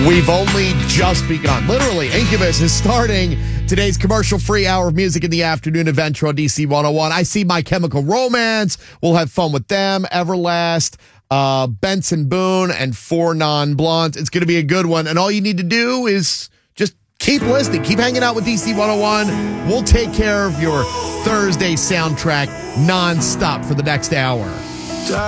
We've only just begun. Literally, Incubus is starting today's commercial-free hour of music in the afternoon adventure on DC 101. I see My Chemical Romance. We'll have fun with them. Everlast, Benson Boone, and Four Non-Blondes. It's going to be a good one. And all you need to do is just keep listening. Keep hanging out with DC 101. We'll take care of your Thursday soundtrack nonstop for the next hour.